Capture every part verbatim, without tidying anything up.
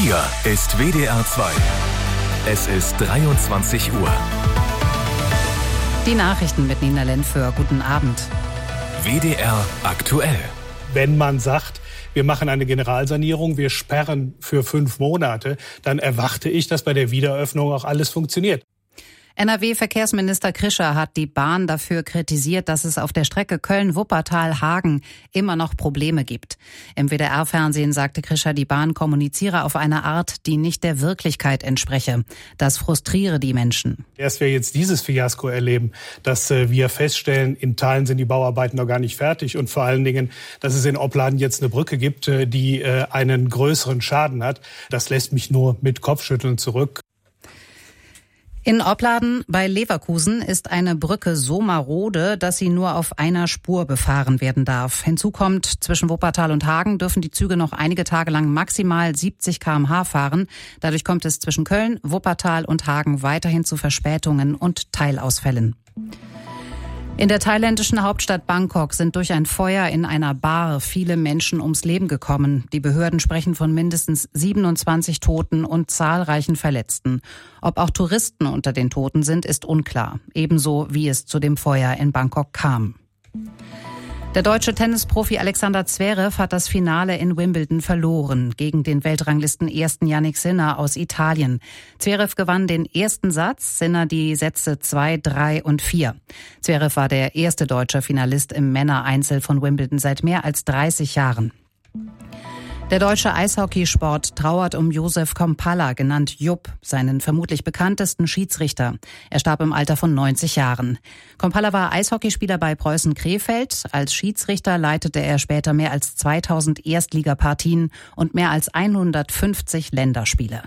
Hier ist W D R zwei. Es ist dreiundzwanzig Uhr. Die Nachrichten mit Nina Lenföhr. Guten Abend. W D R aktuell. Wenn man sagt, wir machen eine Generalsanierung, wir sperren für fünf Monate, dann erwarte ich, dass bei der Wiederöffnung auch alles funktioniert. N R W-Verkehrsminister Krischer hat die Bahn dafür kritisiert, dass es auf der Strecke Köln-Wuppertal-Hagen immer noch Probleme gibt. Im W D R-Fernsehen sagte Krischer, die Bahn kommuniziere auf eine Art, die nicht der Wirklichkeit entspreche. Das frustriere die Menschen. Erst wir jetzt dieses Fiasko erleben, dass wir feststellen, in Teilen sind die Bauarbeiten noch gar nicht fertig und vor allen Dingen, dass es in Opladen jetzt eine Brücke gibt, die einen größeren Schaden hat, das lässt mich nur mit Kopfschütteln zurück. In Opladen bei Leverkusen ist eine Brücke so marode, dass sie nur auf einer Spur befahren werden darf. Hinzu kommt, zwischen Wuppertal und Hagen dürfen die Züge noch einige Tage lang maximal siebzig Kilometer pro Stunde fahren. Dadurch kommt es zwischen Köln, Wuppertal und Hagen weiterhin zu Verspätungen und Teilausfällen. In der thailändischen Hauptstadt Bangkok sind durch ein Feuer in einer Bar viele Menschen ums Leben gekommen. Die Behörden sprechen von mindestens siebenundzwanzig Toten und zahlreichen Verletzten. Ob auch Touristen unter den Toten sind, ist unklar. Ebenso wie es zu dem Feuer in Bangkok kam. Der deutsche Tennisprofi Alexander Zverev hat das Finale in Wimbledon verloren gegen den Weltranglisten-Ersten Jannik Sinner aus Italien. Zverev gewann den ersten Satz, Sinner die Sätze zwei, drei und vier. Zverev war der erste deutsche Finalist im Männereinzel von Wimbledon seit mehr als dreißig Jahren. Der deutsche Eishockeysport trauert um Josef Kompalla, genannt Jupp, seinen vermutlich bekanntesten Schiedsrichter. Er starb im Alter von neunzig Jahren. Kompalla war Eishockeyspieler bei Preußen Krefeld. Als Schiedsrichter leitete er später mehr als zweitausend Erstligapartien und mehr als hundertfünfzig Länderspiele.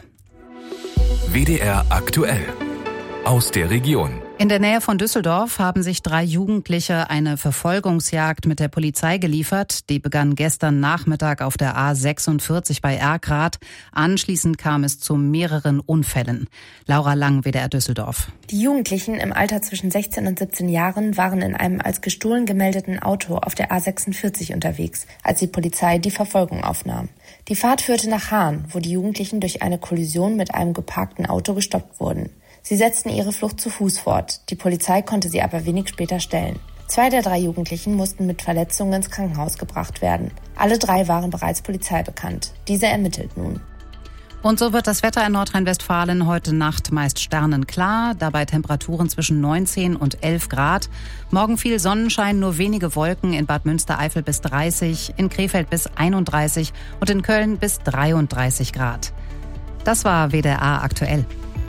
W D R aktuell. Aus der Region. In der Nähe von Düsseldorf haben sich drei Jugendliche eine Verfolgungsjagd mit der Polizei geliefert. Die begann gestern Nachmittag auf der A sechsundvierzig bei Erkrath. Anschließend kam es zu mehreren Unfällen. Laura Lang, W D R Düsseldorf. Die Jugendlichen im Alter zwischen sechzehn und siebzehn Jahren waren in einem als gestohlen gemeldeten Auto auf der A sechsundvierzig unterwegs, als die Polizei die Verfolgung aufnahm. Die Fahrt führte nach Hahn, wo die Jugendlichen durch eine Kollision mit einem geparkten Auto gestoppt wurden. Sie setzten ihre Flucht zu Fuß fort. Die Polizei konnte sie aber wenig später stellen. Zwei der drei Jugendlichen mussten mit Verletzungen ins Krankenhaus gebracht werden. Alle drei waren bereits Polizei bekannt. Diese ermittelt nun. Und so wird das Wetter in Nordrhein-Westfalen heute Nacht meist sternenklar, dabei Temperaturen zwischen neunzehn und elf Grad. Morgen viel Sonnenschein, nur wenige Wolken, in Bad Münstereifel bis dreißig, in Krefeld bis einunddreißig und in Köln bis dreiunddreißig Grad. Das war W D R aktuell.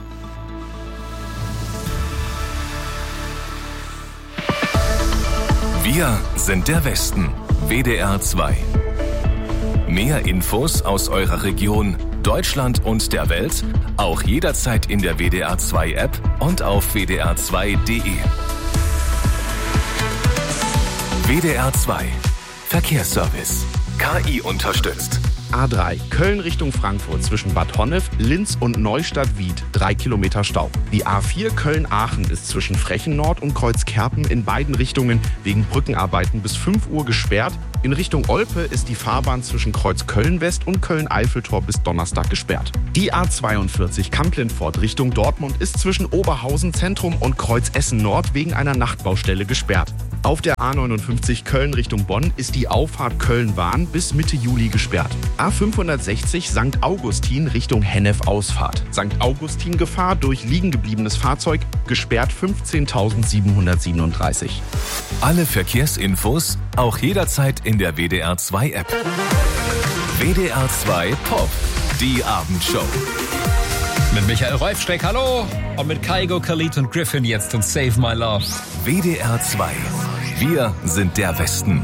Wir sind der Westen. W D R zwei. Mehr Infos aus eurer Region, Deutschland und der Welt, auch jederzeit in der W D R zwei App und auf w d r zwei punkt d e. W D R zwei. Verkehrsservice. K I unterstützt. A drei, Köln Richtung Frankfurt zwischen Bad Honnef, Linz und Neustadt-Wied, drei Kilometer Stau. Die A vier Köln-Aachen ist zwischen Frechen-Nord und Kreuzkerpen in beiden Richtungen wegen Brückenarbeiten bis fünf Uhr gesperrt. In Richtung Olpe ist die Fahrbahn zwischen Kreuz Köln-West und Köln-Eiffeltor bis Donnerstag gesperrt. Die A zweiundvierzig Kamp-Lindfort Richtung Dortmund ist zwischen Oberhausen Zentrum und Kreuz Essen-Nord wegen einer Nachtbaustelle gesperrt. Auf der A neunundfünfzig Köln Richtung Bonn ist die Auffahrt Köln-Wahn bis Mitte Juli gesperrt. A fünfhundertsechzig Sankt Augustin Richtung Hennef-Ausfahrt. Sankt Augustin-Gefahr durch liegen gebliebenes Fahrzeug, gesperrt fünfzehntausendsiebenhundertsiebenunddreißig. Alle Verkehrsinfos auch jederzeit in der W D R zwei App. W D R zwei Pop, die Abendshow. Mit Michael Reufsteck, hallo. Und mit Kaigo, Khalid und Griffin jetzt und Save My Love. W D R zwei. Wir sind der Westen.